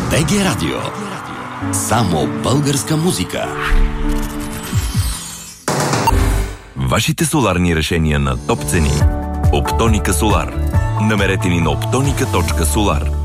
БГ Радио. Само българска музика. Вашите соларни решения на топ цени. Оптоника Солар. Намерете ни на optonica.solar.